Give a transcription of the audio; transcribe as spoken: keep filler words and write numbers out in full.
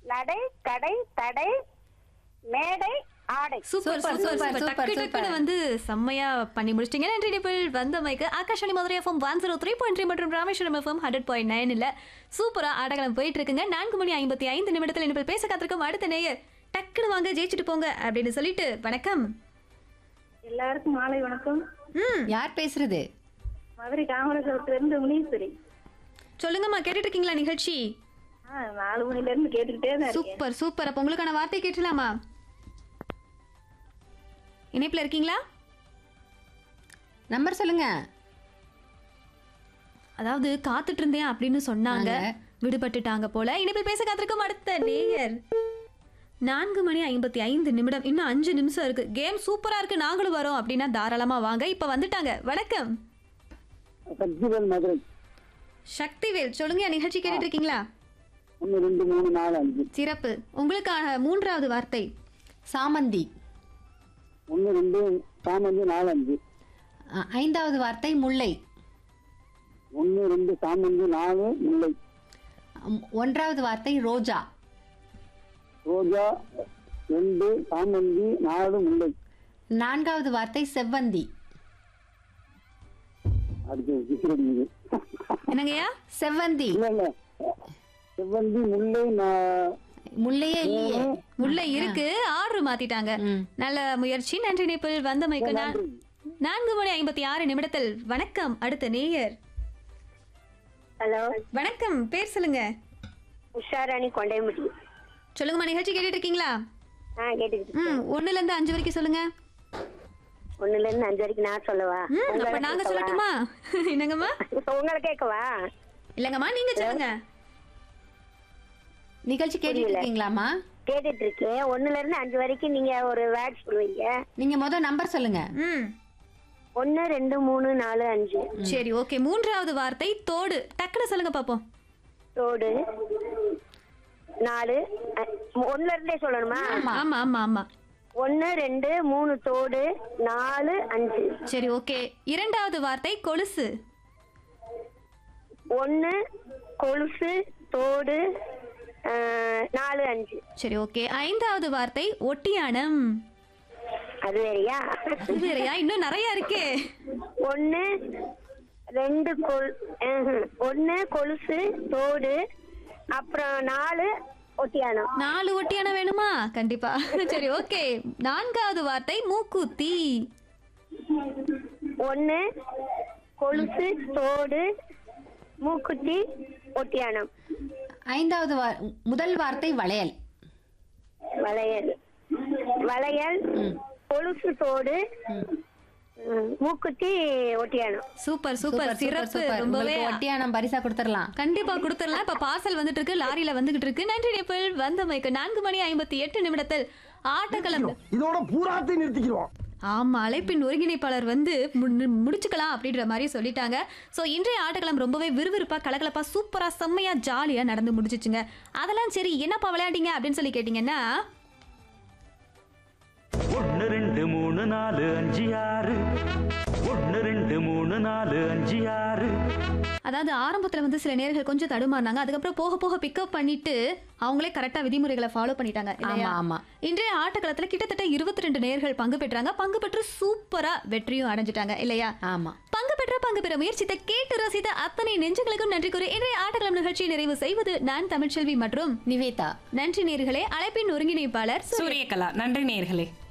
நடை கடை தடை மேடை ஆடை. சூப்பர் சூப்பர் சூப்பர் டக்கு டக்குன்னு வந்து செம்மையா பண்ணி முடிச்சிட்டீங்க. நன்றி நிபிள் வந்த மைக்கு. Akashvani Madurai FM one zero three point three மற்றும் Rameswaram FM hundred point nine இல்ல சூப்பரா ஆட்டங்களும் போயிட்டு இருக்குங்க. நான்கு மணி ஐம்பத்தி ஐந்து நிமிடத்தில் நிபிள் பேச காத்திருக்கும் அடுத்த நேயர் டக்குன்னு வாங்க ஜெயிச்சுட்டு போங்க அப்படின்னு சொல்லிட்டு வணக்கம். எல்லாருக்கும் மாலை வணக்கம். ம் யார் பேசுறது? மதுரை காமராஜபுரத்துல இருந்து முனீஸ்வரி. சொல்லுங்கம்மா, கேட்டுட்டு இருக்கீங்களா நிகழ்ச்சி? ஆ, நாலு மணில இருந்து கேட்டுக்கிட்டே தான் இருக்கேன். Super super. அப்ப உங்களுக்கான வார்த்தை கேட்டலாமா? இணைப்புல இருக்கீங்களா? நம்பர் சொல்லுங்க. அதாவது காத்துட்டு இருந்தேன் அப்படின்னு சொன்னாங்க, விடுபட்டுட்டாங்க போல. இணைப்பில் பேச காத்திருக்கும் அடுத்த நேயர். நான்கு மணி ஐம்பத்தி ஐந்து நிமிடம், இன்னும் அஞ்சு நிமிஷம் இருக்கு. கேம் சூப்பரா இருக்கு, நாங்களும் வரோம் அப்படின்னா தாராளமா வாங்க. இப்ப வந்துட்டாங்க. வணக்கம். சக்திவேல் மதுரை. சக்திவேல் சொல்லுங்க, நிகழ்ச்சி கேட்டுட்டு இருக்கீங்களா? ஒன்று ரெண்டு மூணு நாலு அஞ்சு. சிறப்பு. உங்களுக்கான மூன்றாவது வார்த்தை சாமந்தி. ஒன்று ரெண்டு சாமந்தி நாலு அஞ்சு. அ, ஐந்தாவது வார்த்தை முல்லை. ஒன்று ரெண்டு சாமந்தி நாலு முல்லை. அம், ஒன்றாவது வார்த்தை ரோஜா. ரோஜா ரெண்டு சாமந்தி நாலு முல்லை. நான்காவது வார்த்தை செவ்வந்தி. அடுத்து விசிறடிக்குது. என்னங்கய்யா? செவ்வந்தி. இல்ல இல்ல செவ்வந்தி முல்லை நா- முல்லையே இல்லையே. முல்லை இருக்கு, ஆர்டர் மாத்திட்டாங்க. ம். நல்ல முயற்சி. நன்றி நிபிள் வந்த மைக்கு. நான் நான்கு மணி ஐம்பத்தி ஆறு நிமிடத்தில் வணக்கம் அடுத்த நேயர். ஹலோ, வணக்கம், பேர் சொல்லுங்க. உஷாராணி கொண்டைமுடி. சொல்லுங்கம்மா, நிகழ்ச்சி கேட்டுட்டு இருக்கீங்களா? ஆ, கேட்டுக்கிட்டு. ம் ஒண்ணுல இருந்து அஞ்சு வரைக்கும் சொல்லுங்க. ஒண்ணுல இருந்து அஞ்சு வரைக்கும் நான் சொல்லவா? ம் அப்ப உங்களை நாங்க கேட்கவா? சொல்லட்டுமா? என்னங்கம்மா? உங்களை கேட்கவா? இல்லங்கம்மா, நீங்க சொல்லுங்க. நிகழ்ச்சி கேட்டுட்டு இருக்கீங்களாமா? கேட்டுட்டு இருக்கேன். ஒண்ணுல இருந்து அஞ்சு வரைக்கும் நீங்க ஒரு வேர்ட் சொல்லுவீங்க. நீங்க முத நம்பர் சொல்லுங்க. ம் ஒன்னு ரெண்டு மூணு நாலு அஞ்சு. சரி, ஓகே. மூன்றாவது வார்த்தை தோடு. டக்குன்னு சொல்லுங்க பாப்போம். தோடு நாலு. அ- ஒண்ணுல இருந்தே சொல்லணுமா? ஆமா ஆமா ஆமா. ஒன்னு ரெண்டு மூணு தோடு நாலு அஞ்சு. சரி, ஓகே. இரண்டாவது வார்த்தை கொலுசு. ஒன்னு கொலுசு தோடு ஆ, நாலு அஞ்சு. சரி, ஓகே. ஐந்தாவது வார்த்தை ஒட்டியானம். அது வேறயா? இது வேறயா? இன்னும் நிறைய இருக்கே. ஒன்னு ரெண்டு கொல் ஆஹ். ஒன்னு கொலுசு தோடு அப்புறம் நாலு ஒட்டியானம். நாலு ஒட்டியானம் வேணுமா? கண்டிப்பா. சரி, ஓகே. நான்காவது வார்த்தை மூக்குத்தி. ஒன்னு கொலுசு தோடு மூக்குத்தி ஒட்டியானம். ஐந்தாவது வார் முதல் வார்த்தை வளையல். வளையல் வளையல் கொலுசு தோடு ம், மூக்குத்தி ஒட்டியானம். சூப்பர் சூப்பர், சிறப்பு. ரொம்பவே ஒட்டியானம் பரிசா கொடுத்துடலாம். கண்டிப்பா கொடுத்துடலாம். இப்ப பார்சல் வந்துட்டு இருக்கு, லாரியில வந்துகிட்டு இருக்கு. நன்றி நிபிள் வந்த மைக்கு. நான்கு மணி ஐம்பத்தி எட்டு நிமிடத்தில் ஆட்டக்களம். இதோட பூராத்தையும் நிறுத்திக்கிறோம். ஆமா, அழைப்பின் ஒருங்கிணைப்பாளர் வந்து மு- முடிச்சுக்கலாம் அப்படின்ற மாதிரி சொல்லிட்டாங்க. ஸோ இன்றைய ஆட்டக்களம் ரொம்பவே விறுவிறுப்பா கலகலப்பா சூப்பரா செம்மையா ஜாலியா நடந்து முடிச்சிச்சுங்க. அதெல்லாம் சரி, என்னப்பா விளையாட்டீங்க அப்படின்னு சொல்லி கேட்டீங்கன்னா, ஒன்னு ரெண்டு மூணு நாலு அஞ்சு ஆறு. ஒன்னு ரெண்டு மூணு நாலு அஞ்சு ஆறு. அதாவது ஆரம்பத்துல வந்து சில நேர்கள் கொஞ்சம் தடுமாறினாங்க. அதுக்கப்புறம் போக போக பிக்கப் பண்ணிட்டு அவங்களே கரெக்டா விதிமுறைகளை ஃபாலோ பண்ணிட்டாங்க இல்லையா? ஆமா, ஆமா. இன்றைய ஆட்டக்களத்துல கிட்டத்தட்ட இருபத்தி ரெண்டு நேர்கள் பங்கு பெற்றாங்க. பங்கு பெற்று சூப்பரா வெற்றியும் அடைஞ்சிட்டாங்க இல்லையா? ஆமா. பங்கு பெற்ற பங்கு பெற முயற்சித்த கேட்டு ரசித்த அத்தனை நெஞ்சங்களுக்கும் நன்றி கூறி இன்றைய ஆட்டக்களம் நிகழ்ச்சியை நிறைவு செய்வது நான் தமிழ்ச்செல்வி மற்றும் நிவேதா. நன்றி நேர்களே. அழைப்பின் ஒருங்கிணைப்பாளர் சூரியகலா. நன்றி நேயர்களே.